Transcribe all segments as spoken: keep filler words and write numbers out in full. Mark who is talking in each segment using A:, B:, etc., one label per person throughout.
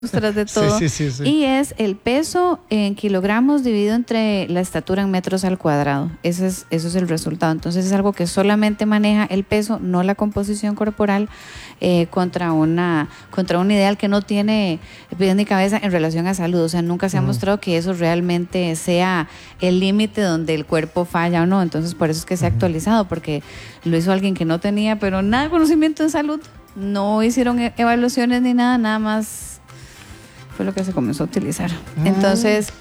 A: tras de todo.
B: Sí, sí, sí, sí.
A: Y es el peso en kilogramos dividido entre la estatura en metros al cuadrado. Ese es, eso es el resultado. Entonces es algo que solamente maneja el peso, no la composición corporal, eh, contra una contra un ideal que no tiene pies ni cabeza en relación a salud. O sea, nunca se ha uh-huh. mostrado que eso realmente sea el límite donde el cuerpo falla o no. Entonces por eso es que se ha uh-huh. actualizado, porque lo hizo alguien que no tenía, pero nada de conocimiento en salud. No hicieron evaluaciones ni nada, nada más fue lo que se comenzó a utilizar. Ah. Entonces,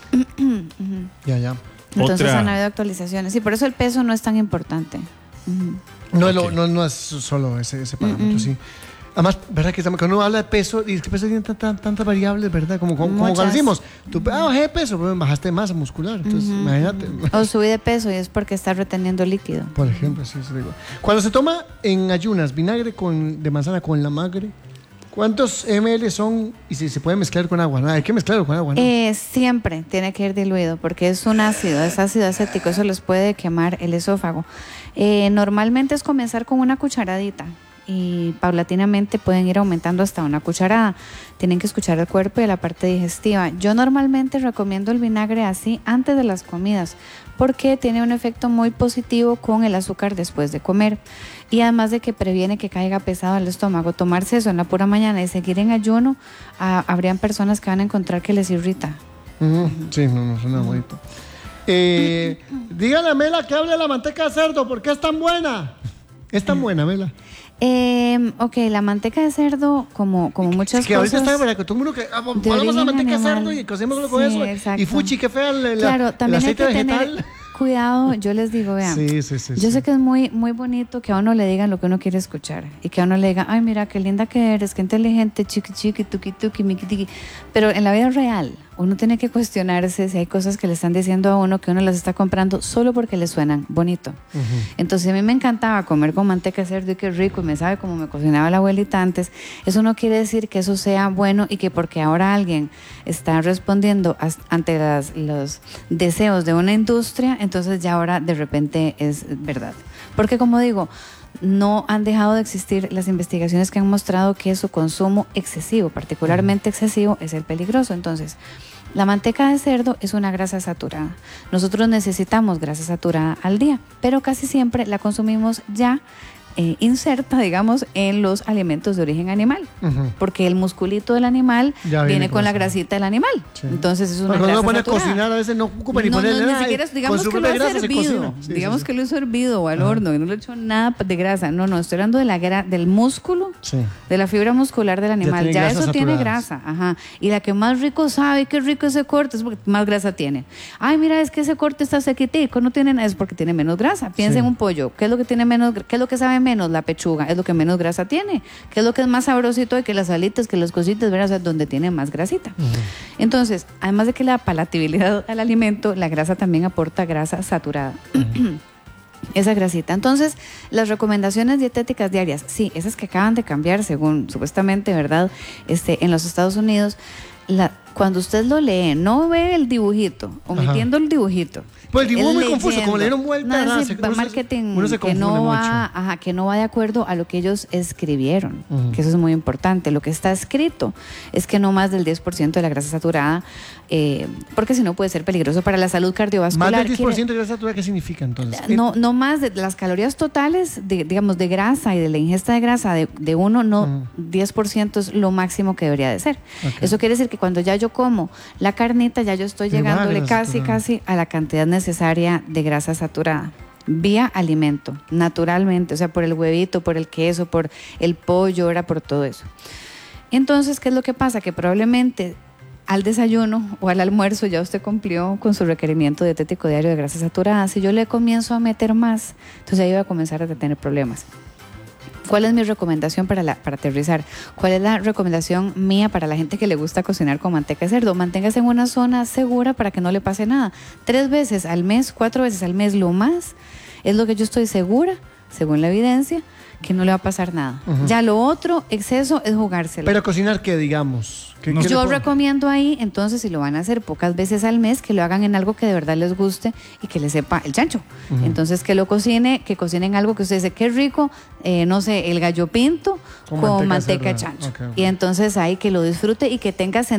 B: ya, ya.
A: Entonces
C: Otra.
A: han habido actualizaciones. Y por eso el peso no es tan importante.
B: Uh-huh. No, okay. no, no es solo ese, ese parámetro, uh-uh. sí. Además, ¿verdad? Que cuando uno habla de peso, y es que peso tiene tantas tanta variables, ¿verdad? Como, como, como cuando decimos, tú ah, bajé de peso, pues bajaste masa muscular. Entonces, uh-huh. imagínate.
A: O subí de peso y es porque estás reteniendo líquido.
B: Por ejemplo, sí, sí digo. Cuando se toma en ayunas vinagre con, de manzana con la magre, ¿cuántos ml son? Y si se puede mezclar con agua, ¿no? Hay que mezclarlo con agua, ¿no?
A: Eh, siempre tiene que ir diluido porque es un ácido, es ácido acético, eso les puede quemar el esófago. Eh, normalmente es comenzar con una cucharadita y paulatinamente pueden ir aumentando hasta una cucharada. Tienen que escuchar el cuerpo y la parte digestiva. Yo normalmente recomiendo el vinagre así antes de las comidas porque tiene un efecto muy positivo con el azúcar después de comer. Y además de que previene que caiga pesado el estómago. Tomarse eso en la pura mañana y seguir en ayuno, ah, habrían personas que van a encontrar que les irrita.
B: Uh-huh. Sí, no, no suena uh-huh. bonito. Eh, dígale a Mela que hable de la manteca de cerdo, ¿por qué es tan buena? Es tan buena, Mela.
A: Eh, ok, la manteca de cerdo, como, como muchas
B: que
A: cosas...
B: Que ahorita está, ¿verdad? Que todo el mundo que... Ah, ponemos la manteca de cerdo y cocemos con
A: sí,
B: eso.
A: Exacto.
B: Y fuchi, qué fea el,
A: claro,
B: la,
A: también
B: el aceite
A: hay que
B: vegetal.
A: Tener cuidado, yo les digo, vean,
B: sí, sí, sí,
A: yo
B: sí.
A: sé que es muy, muy bonito que a uno le digan lo que uno quiere escuchar y que a uno le diga, ay, mira, qué linda que eres, qué inteligente, chiqui, chiqui, tuki, tuki, miki, tiki. Pero en la vida real, uno tiene que cuestionarse si hay cosas que le están diciendo a uno que uno las está comprando solo porque le suenan bonito. Uh-huh. Entonces, a mí me encantaba comer con manteca de cerdo y qué rico, y me sabe como me cocinaba la abuelita antes. Eso no quiere decir que eso sea bueno y que porque ahora alguien está respondiendo a, ante las, los deseos de una industria, entonces ya ahora de repente es verdad. Porque como digo, no han dejado de existir las investigaciones que han mostrado que su consumo excesivo, particularmente excesivo, es el peligroso. Entonces, la manteca de cerdo es una grasa saturada. Nosotros necesitamos grasa saturada al día, pero casi siempre la consumimos ya Eh, inserta, digamos, en los alimentos de origen animal, uh-huh. porque el musculito del animal ya viene, viene con, con la grasita del animal. Sí. Entonces es una
B: Cuando
A: grasa
B: uno pone
A: saturada.
B: A cocinar, a veces no ocupa ni
A: no,
B: ponerle
A: no,
B: nada.
A: Ni siquiera, digamos que lo he hervido, sí, digamos sí, sí. que lo he hervido o al uh-huh. horno y no le he hecho nada de grasa. No, no, estoy hablando de la gra- del músculo, sí. de la fibra muscular del animal. Ya, ya eso saturadas. Tiene grasa, ajá. Y la que más rico sabe, qué rico ese corte, es porque más grasa tiene. Ay, mira, es que ese corte está sequitico, no tiene nada, es porque tiene menos grasa. Piensa sí. en un pollo, ¿qué es lo que tiene menos, qué es lo que sabe menos? La pechuga. Es lo que menos grasa tiene, que es lo que es más sabrosito de que las alitas, que los cositas, ¿verdad? O sea, donde tiene más grasita. Uh-huh. Entonces, además de que la palatabilidad al alimento, la grasa también aporta grasa saturada. Uh-huh. Esa grasita. Entonces, las recomendaciones dietéticas diarias, sí, esas que acaban de cambiar según supuestamente, ¿verdad? Este, en los Estados Unidos, la, cuando usted lo lee, no ve el dibujito, omitiendo Ajá. el dibujito.
B: Pues el dibujo es muy leyendo. Confuso, como le dieron vuelta.
A: No,
B: no,
A: sí,
B: uno
A: marketing
B: se, uno se
A: que, no va,
B: mucho.
A: ajá, que no va de acuerdo a lo que ellos escribieron, uh-huh. que eso es muy importante. Lo que está escrito es que no más del diez por ciento de la grasa saturada, eh, porque si no puede ser peligroso para la salud cardiovascular.
B: ¿Más del diez por ciento de grasa saturada qué significa entonces?
A: No, no más de las calorías totales, de, digamos, de grasa y de la ingesta de grasa de, de uno, no, uh-huh. diez por ciento es lo máximo que debería de ser. Okay. Eso quiere decir que cuando ya yo como la carnita, ya yo estoy llegándole casi, saturada. casi a la cantidad necesaria de grasa saturada vía alimento, naturalmente, o sea, por el huevito, por el queso, por el pollo, era por todo eso. Entonces, ¿qué es lo que pasa? Que probablemente al desayuno o al almuerzo ya usted cumplió con su requerimiento dietético diario de grasa saturada. Si yo le comienzo a meter más, entonces ahí va a comenzar a tener problemas. ¿Cuál es mi recomendación para, la, para aterrizar? ¿Cuál es la recomendación mía para la gente que le gusta cocinar con manteca de cerdo? Manténgase en una zona segura para que no le pase nada. Tres veces al mes, cuatro veces al mes, lo más, es lo que yo estoy segura según la evidencia, que no le va a pasar nada. Uh-huh. Ya lo otro, exceso, es jugárselo.
B: Pero cocinar, ¿qué, digamos? ¿Qué,
A: no.
B: qué
A: Yo recomiendo ahí, entonces, si lo van a hacer pocas veces al mes, que lo hagan en algo que de verdad les guste y que les sepa el chancho. Uh-huh. Entonces, que lo cocine, que cocinen algo que usted dice, qué rico, eh, no sé, el gallo pinto con, con manteca, manteca chancho. Okay, okay. Y entonces ahí que lo disfrute y que tenga